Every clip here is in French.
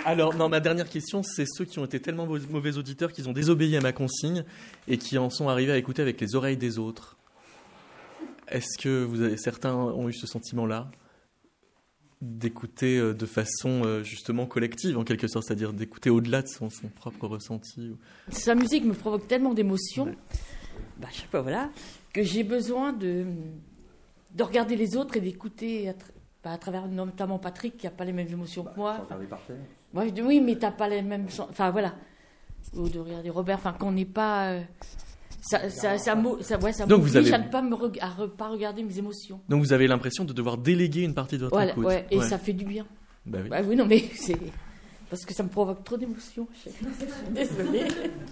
Alors, non, ma dernière question, c'est ceux qui ont été tellement mauvais auditeurs qu'ils ont désobéi à ma consigne et qui en sont arrivés à écouter avec les oreilles des autres. Est-ce que certains ont eu ce sentiment-là d'écouter de façon justement collective, en quelque sorte, c'est-à-dire d'écouter au-delà de son propre ressenti Sa musique me provoque tellement d'émotions, je sais pas, voilà, que j'ai besoin de regarder les autres et d'écouter à travers notamment Patrick qui n'a pas les mêmes émotions que moi. Moi, je dis oui, mais t'as pas les mêmes. Enfin voilà. Ou de regarder Robert, qu'on n'est pas. Ça m'oblige à ne pas pas regarder mes émotions. Donc vous avez l'impression de devoir déléguer une partie de votre écoute. Et ça fait du bien. Bah oui. Oui, non, mais c'est. Parce que ça me provoque trop d'émotions. Désolée.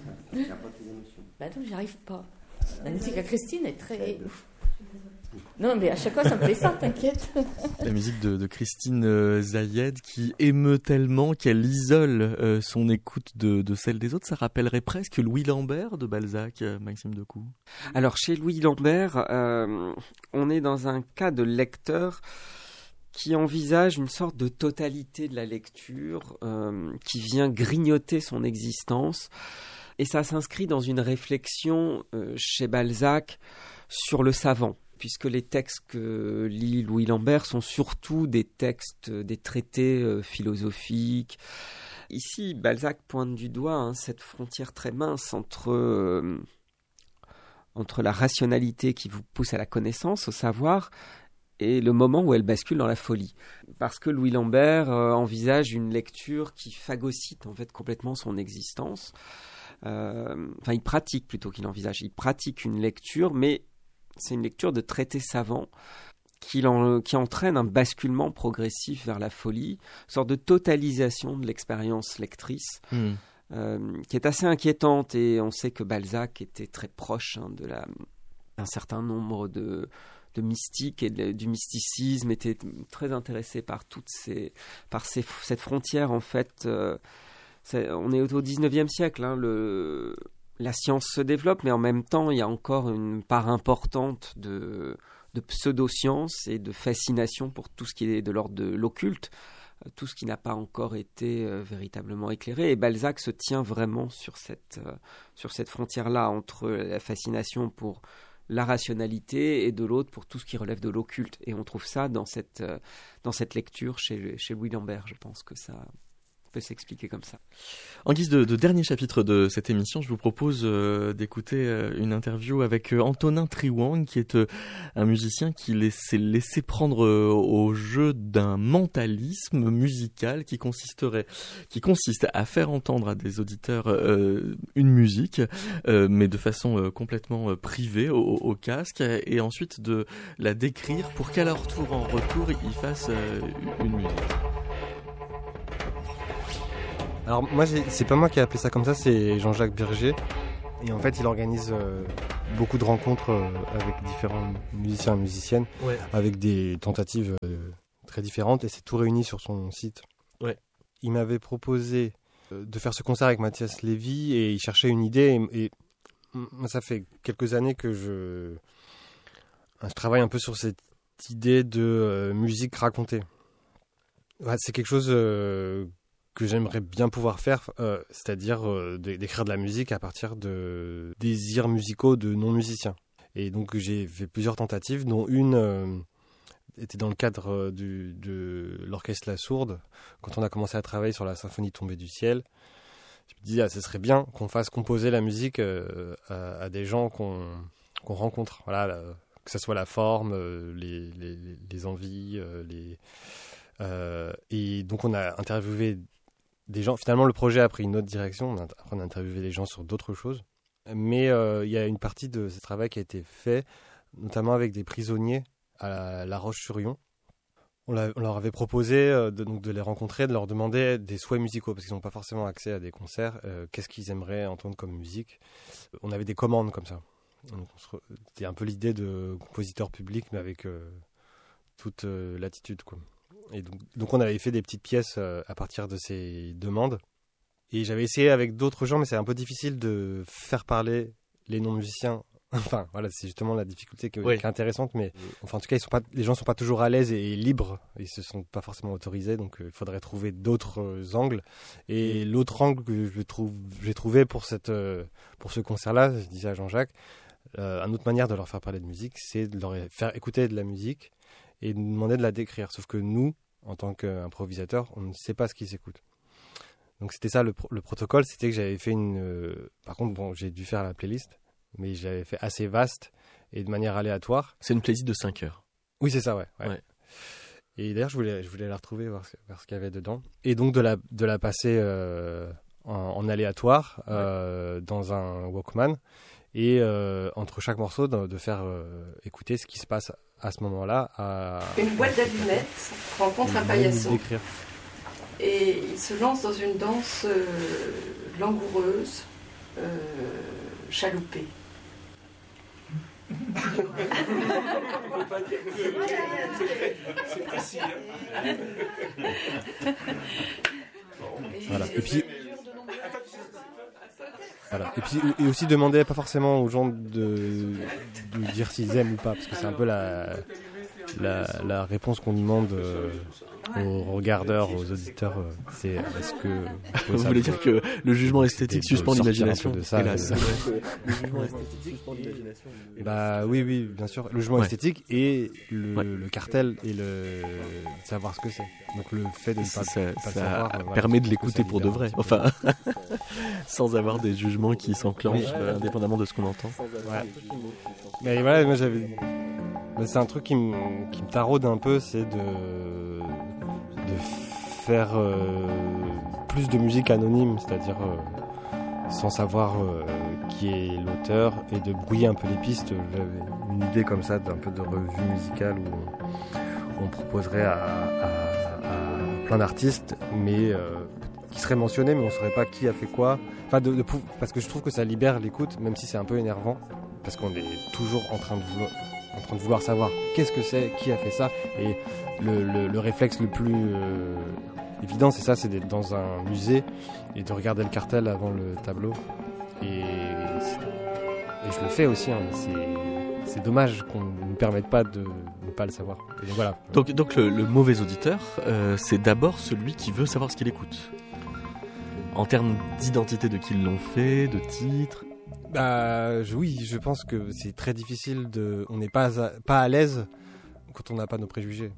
Non, j'y arrive pas. La musique à Christine est très. Non, mais à chaque fois, ça me fait ça, t'inquiète. La musique de Christine Zayed qui émeut tellement qu'elle isole son écoute de celle des autres. Ça rappellerait presque Louis Lambert de Balzac, Maxime Decoux. Alors, chez Louis Lambert, on est dans un cas de lecteur qui envisage une sorte de totalité de la lecture, qui vient grignoter son existence. Et ça s'inscrit dans une réflexion chez Balzac sur le savant, puisque les textes que lit Louis Lambert sont surtout des textes, des traités philosophiques. Ici, Balzac pointe du doigt cette frontière très mince entre la rationalité qui vous pousse à la connaissance, au savoir, et le moment où elle bascule dans la folie. Parce que Louis Lambert envisage une lecture qui phagocyte en fait complètement son existence. Il pratique plutôt qu'il envisage. Il pratique une lecture, mais c'est une lecture de traités savants qui entraîne un basculement progressif vers la folie, une sorte de totalisation de l'expérience lectrice, qui est assez inquiétante. Et on sait que Balzac était très proche d'un certain nombre de mystiques et du mysticisme, était très intéressé par cette frontière en fait. On est au 19e siècle, la science se développe, mais en même temps, il y a encore une part importante de pseudo-science et de fascination pour tout ce qui est de l'ordre de l'occulte, tout ce qui n'a pas encore été véritablement éclairé. Et Balzac se tient vraiment sur cette frontière-là, entre la fascination pour la rationalité et de l'autre pour tout ce qui relève de l'occulte. Et on trouve ça dans cette lecture chez Louis Lambert. Je pense que ça peut s'expliquer comme ça. En guise de dernier chapitre de cette émission, je vous propose d'écouter une interview avec Antonin Triwang, qui est un musicien qui s'est laissé prendre au jeu d'un mentalisme musical qui consiste à faire entendre à des auditeurs une musique, mais de façon complètement privée au casque, et ensuite de la décrire pour qu'à leur tour en retour, ils fassent une musique. Alors moi, c'est pas moi qui ai appelé ça comme ça, c'est Jean-Jacques Birger. Et en fait, il organise beaucoup de rencontres avec différents musiciens et musiciennes, avec des tentatives très différentes, et c'est tout réuni sur son site. Ouais. Il m'avait proposé de faire ce concert avec Mathias Lévy, et il cherchait une idée. Et moi, ça fait quelques années que je travaille un peu sur cette idée de musique racontée. Ouais, c'est quelque chose que j'aimerais bien pouvoir faire, c'est-à-dire d'écrire de la musique à partir de désirs musicaux de non-musiciens. Et donc j'ai fait plusieurs tentatives, dont une était dans le cadre de l'orchestre La Sourde. Quand on a commencé à travailler sur la symphonie tombée du ciel, je me disais, ce serait bien qu'on fasse composer la musique à des gens qu'on rencontre. Voilà, que ce soit la forme, les envies, et donc on a interviewé des gens. Finalement, le projet a pris une autre direction. On a interviewé les gens sur d'autres choses. Mais il y a une partie de ce travail qui a été fait, notamment avec des prisonniers à La Roche-sur-Yon. On leur avait proposé de les rencontrer, de leur demander des souhaits musicaux, parce qu'ils n'ont pas forcément accès à des concerts. Qu'est-ce qu'ils aimeraient entendre comme musique ? On avait des commandes comme ça. C'était un peu l'idée de compositeur public, mais avec toute l'attitude, quoi. Et donc on avait fait des petites pièces à partir de ces demandes. Et j'avais essayé avec d'autres gens, mais c'est un peu difficile de faire parler les non-musiciens Enfin, voilà, c'est justement la difficulté qui Oui. est intéressante, mais enfin, en tout cas, les gens sont pas toujours à l'aise et libres, ils se sont pas forcément autorisés, donc il faudrait trouver d'autres angles. Et l'autre angle que j'ai trouvé pour ce concert-là, je disais à Jean-Jacques, une autre manière de leur faire parler de musique, c'est de leur faire écouter de la musique et de demander de la décrire. Sauf que nous, en tant qu'improvisateurs, on ne sait pas ce qui s'écoute. Donc c'était ça le protocole, c'était que j'avais fait par contre, bon, j'ai dû faire la playlist, mais j'avais fait assez vaste et de manière aléatoire. C'est une playlist de 5 heures. Oui, c'est ça, ouais. Ouais. Et d'ailleurs, je voulais la retrouver, voir ce qu'il y avait dedans. Et donc de la passer en aléatoire dans un Walkman. Et entre chaque morceau, de faire écouter ce qui se passe à ce moment-là. Une boîte d'allumettes rencontre un paillasson. D'écrire. Et il se lance dans une danse langoureuse, chaloupée. Voilà. Et puis et aussi demander pas forcément aux gens de dire s'ils aiment ou pas, parce que c'est un peu la réponse qu'on demande aux regardeurs, aux auditeurs, c'est est-ce que Vous voulez dire que le jugement esthétique suspend l'imagination? de ça, Hélas. Le jugement esthétique suspend l'imagination. Bah oui, bien sûr. Le jugement esthétique et le cartel et le savoir ce que c'est. Donc le fait de ne pas Ça savoir, permet de l'écouter pour de libère vrai. un petit peu. Enfin, sans avoir des jugements qui s'enclenchent indépendamment de ce qu'on entend. Ouais. Mais voilà, moi c'est un truc qui me taraude un peu, c'est de faire plus de musique anonyme, c'est-à-dire sans savoir qui est l'auteur, et de brouiller un peu les pistes. J'avais une idée comme ça d'un peu de revue musicale où on proposerait à plein d'artistes, mais qui seraient mentionnés, mais on ne saurait pas qui a fait quoi. Enfin, parce que je trouve que ça libère l'écoute, même si c'est un peu énervant, parce qu'on est toujours en train de vouloir savoir qu'est-ce que c'est, qui a fait ça, et le réflexe le plus évident, c'est ça, c'est d'être dans un musée et de regarder le cartel avant le tableau, et je le fais aussi, hein, c'est dommage qu'on ne nous permette pas de ne pas le savoir. Et voilà. Donc le mauvais auditeur, c'est d'abord celui qui veut savoir ce qu'il écoute. En termes d'identité de qui l'ont fait, de titre. Oui, je pense que c'est très difficile on n'est pas à l'aise quand on n'a pas nos préjugés.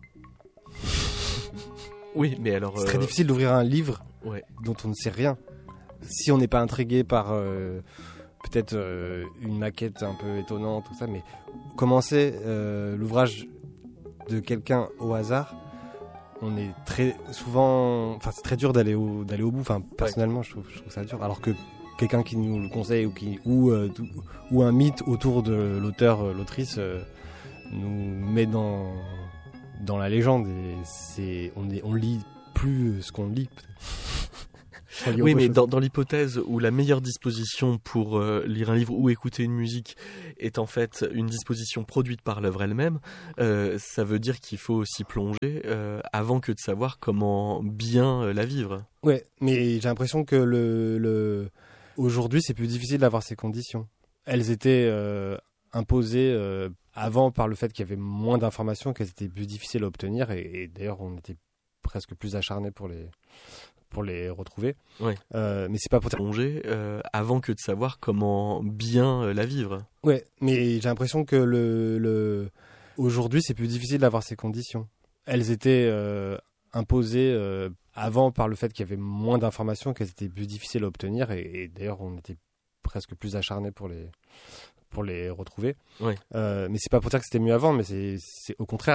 Oui, mais alors... C'est très difficile d'ouvrir un livre dont on ne sait rien. Si on n'est pas intrigué par peut-être une maquette un peu étonnante, tout ça, mais commencer l'ouvrage de quelqu'un au hasard, on est très souvent... Enfin, c'est très dur d'aller au bout. Enfin, personnellement, je trouve ça dur. Alors que quelqu'un qui nous le conseille ou un mythe autour de l'auteur, l'autrice nous met dans la légende, et on lit plus ce qu'on lit. Oui, mais dans l'hypothèse où la meilleure disposition pour lire un livre ou écouter une musique est en fait une disposition produite par l'œuvre elle-même, ça veut dire qu'il faut s'y plonger avant que de savoir comment bien la vivre. Ouais, mais j'ai l'impression que aujourd'hui, c'est plus difficile d'avoir ces conditions. Elles étaient imposées avant par le fait qu'il y avait moins d'informations, qu'elles étaient plus difficiles à obtenir, et d'ailleurs, on était presque plus acharnés pour les retrouver. Ouais. Mais c'est pas pour plonger avant que de savoir comment bien la vivre. Ouais, mais j'ai l'impression que aujourd'hui, c'est plus difficile d'avoir ces conditions. Elles étaient imposées avant par le fait qu'il y avait moins d'informations, qu'elles étaient plus difficiles à obtenir, et d'ailleurs, on était presque plus acharnés pour les retrouver. Ouais. Mais c'est pas pour dire que c'était mieux avant, mais c'est au contraire.